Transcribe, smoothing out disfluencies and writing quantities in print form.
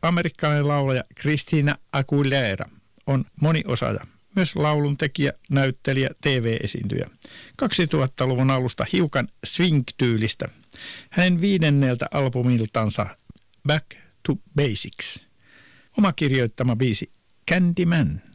amerikkalainen laulaja Christina Aguilera on moniosaaja, myös lauluntekijä, näyttelijä, TV-esiintyjä. 2000-luvun alusta hiukan swing-tyylistä. Hänen 5. albumiltansa Back to Basics. Oma kirjoittama biisi Candyman.